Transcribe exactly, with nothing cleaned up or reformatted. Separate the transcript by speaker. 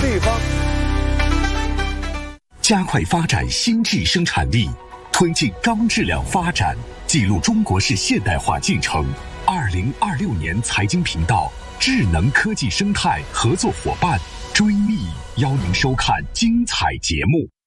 Speaker 1: 对方。
Speaker 2: 加快发展新质生产力，推进高质量发展，记录中国式现代化进程。二零二六年财经频道智能科技生态合作伙伴追觅，邀您收看精彩节目。